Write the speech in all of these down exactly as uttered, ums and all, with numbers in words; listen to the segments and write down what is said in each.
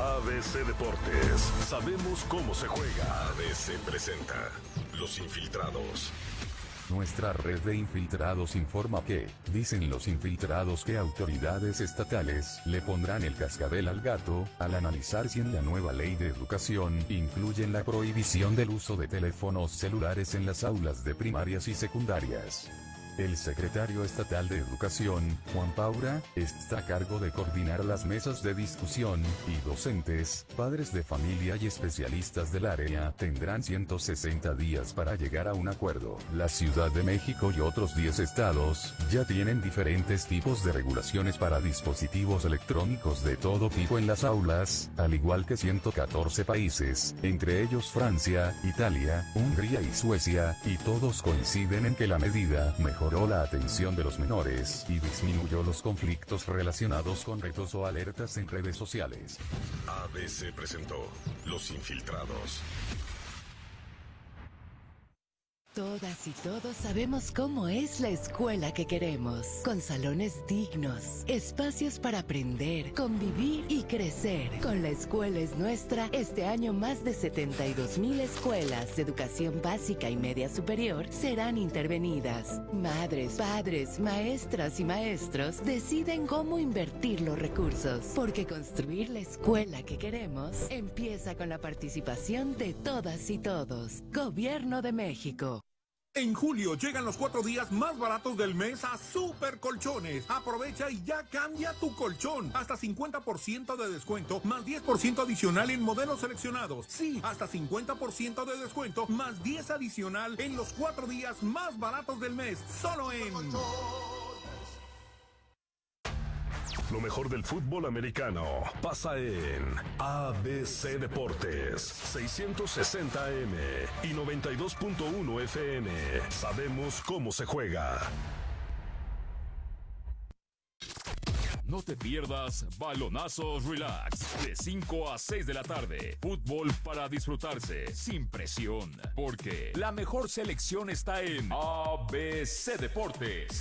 A B C Deportes, sabemos cómo se juega. A B C presenta Los Infiltrados. Nuestra red de infiltrados informa que, dicen los infiltrados que autoridades estatales le pondrán el cascabel al gato, al analizar si en la nueva ley de educación incluyen la prohibición del uso de teléfonos celulares en las aulas de primarias y secundarias. El secretario estatal de Educación, Juan Paura, está a cargo de coordinar las mesas de discusión, y docentes, padres de familia y especialistas del área tendrán ciento sesenta días para llegar a un acuerdo. La Ciudad de México y otros diez estados ya tienen diferentes tipos de regulaciones para dispositivos electrónicos de todo tipo en las aulas, al igual que ciento catorce países, entre ellos Francia, Italia, Hungría y Suecia, y todos coinciden en que la medida mejoró la atención de los menores y disminuyó los conflictos relacionados con retos o alertas en redes sociales. A B C presentó Los Infiltrados. Todas y todos sabemos cómo es la escuela que queremos, con salones dignos, espacios para aprender, convivir y crecer. Con La Escuela es Nuestra, este año más de setenta y dos mil escuelas de educación básica y media superior serán intervenidas. Madres, padres, maestras y maestros deciden cómo invertir los recursos, porque construir la escuela que queremos empieza con la participación de todas y todos. Gobierno de México. En julio llegan los cuatro días más baratos del mes a Super Colchones. Aprovecha y ya cambia tu colchón. Hasta cincuenta por ciento de descuento, más diez por ciento adicional en modelos seleccionados. Sí, hasta cincuenta por ciento de descuento, más diez adicional en los cuatro días más baratos del mes. Solo en... Lo mejor del fútbol americano pasa en A B C Deportes, seiscientos sesenta A M y noventa y dos punto uno F M. Sabemos cómo se juega. No te pierdas Balonazos Relax, de cinco a seis de la tarde. Fútbol para disfrutarse, sin presión, porque la mejor selección está en A B C Deportes.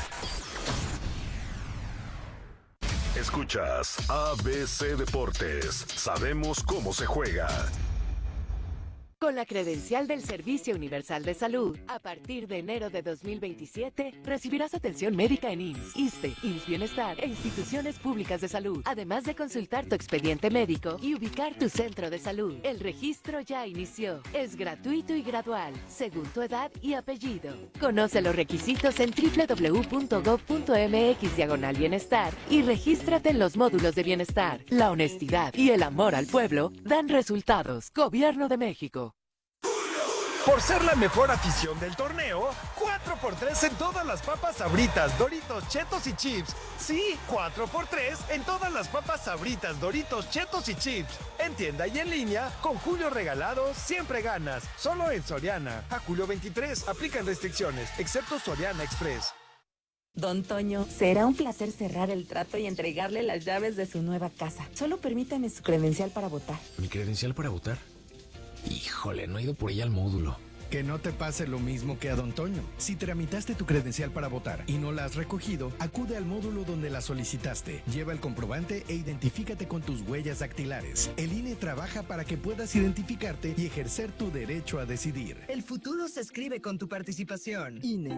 Escuchas A B C Deportes. Sabemos cómo se juega. Con la credencial del Servicio Universal de Salud, a partir de enero de dos mil veintisiete, recibirás atención médica en I M S S, ISSSTE, I M S S Bienestar e instituciones públicas de salud, además de consultar tu expediente médico y ubicar tu centro de salud. El registro ya inició. Es gratuito y gradual, según tu edad y apellido. Conoce los requisitos en doble u doble u doble u punto gob punto eme equis diagonal bienestar y regístrate en los módulos de bienestar. La honestidad y el amor al pueblo dan resultados. Gobierno de México. Por ser la mejor afición del torneo, cuatro por tres en todas las papas Sabritas, Doritos, Chetos y Chips. Sí, cuatro por tres en todas las papas Sabritas, Doritos, Chetos y Chips. En tienda y en línea, con Julio Regalado siempre ganas. Solo en Soriana. A julio veintitrés, aplican restricciones, excepto Soriana Express. Don Toño, será un placer cerrar el trato y entregarle las llaves de su nueva casa. Solo permítame su credencial para votar. ¿Mi credencial para votar? Híjole, no he ido por ella al módulo. Que no te pase lo mismo que a Don Toño. Si tramitaste tu credencial para votar y no la has recogido, acude al módulo donde la solicitaste. Lleva el comprobante e identifícate con tus huellas dactilares. El I N E trabaja para que puedas identificarte y ejercer tu derecho a decidir. El futuro se escribe con tu participación. I N E.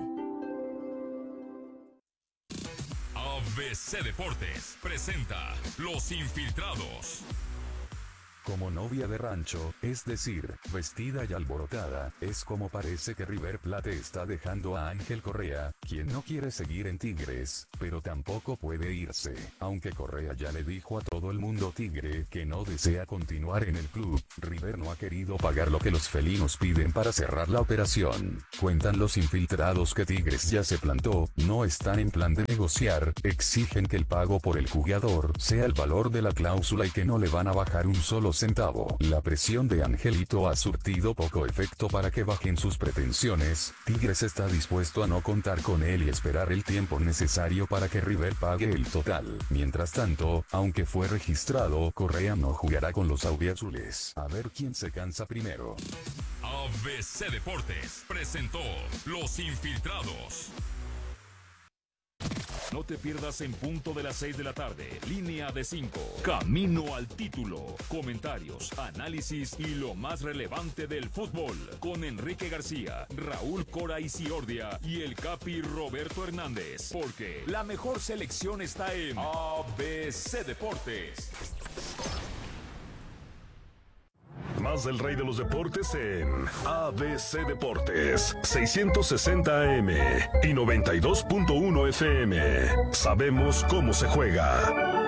A B C Deportes presenta Los Infiltrados. Como novia de rancho, es decir, vestida y alborotada, es como parece que River Plate está dejando a Ángel Correa, quien no quiere seguir en Tigres, pero tampoco puede irse, aunque Correa ya le dijo a todo el mundo tigre que no desea continuar en el club. River no ha querido pagar lo que los felinos piden para cerrar la operación. Cuentan los infiltrados que Tigres ya se plantó, no están en plan de negociar, exigen que el pago por el jugador sea el valor de la cláusula y que no le van a bajar un solo centavo. La presión de Angelito ha surtido poco efecto para que bajen sus pretensiones. Tigres está dispuesto a no contar con él y esperar el tiempo necesario para que River pague el total. Mientras tanto, aunque fue registrado, Correa no jugará con los auriazules. A ver quién se cansa primero. A B C Deportes presentó Los Infiltrados. No te pierdas en punto de las seis de la tarde. Línea de cinco. Camino al título. Comentarios, análisis y lo más relevante del fútbol. Con Enrique García, Raúl Cora Isiordia y el Capi Roberto Hernández. Porque la mejor selección está en A B C Deportes. Más del rey de los deportes en A B C Deportes, seiscientos sesenta A M y noventa y dos punto uno F M. Sabemos cómo se juega.